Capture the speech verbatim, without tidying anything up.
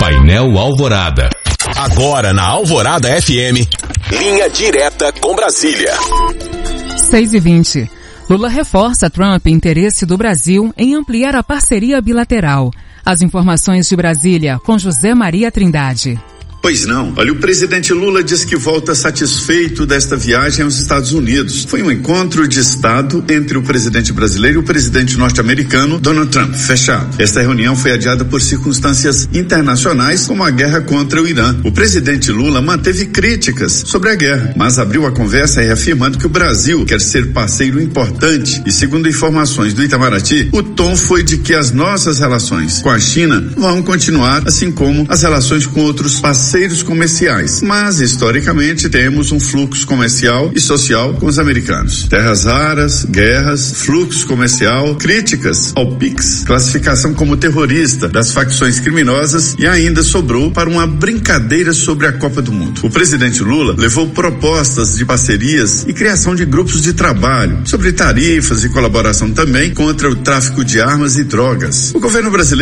Painel Alvorada. Agora na Alvorada F M, linha direta com Brasília. seis e vinte. Lula reforça Trump interesse do Brasil em ampliar a parceria bilateral. As informações de Brasília com José Maria Trindade. Pois não. Olha, o presidente Lula diz que volta satisfeito desta viagem aos Estados Unidos. Foi um encontro de Estado entre o presidente brasileiro e o presidente norte-americano Donald Trump, fechado. Esta reunião foi adiada por circunstâncias internacionais, como a guerra contra o Irã. O presidente Lula manteve críticas sobre a guerra, mas abriu a conversa reafirmando que o Brasil quer ser parceiro importante. E segundo informações do Itamaraty, o tom foi de que as nossas relações com a China vão continuar, assim como as relações com outros parceiros parceiros comerciais, mas historicamente temos um fluxo comercial e social com os americanos. Terras raras, guerras, fluxo comercial, críticas ao PIX, classificação como terrorista das facções criminosas e ainda sobrou para uma brincadeira sobre a Copa do Mundo. O presidente Lula levou propostas de parcerias e criação de grupos de trabalho sobre tarifas e colaboração também contra o tráfico de armas e drogas. O governo brasileiro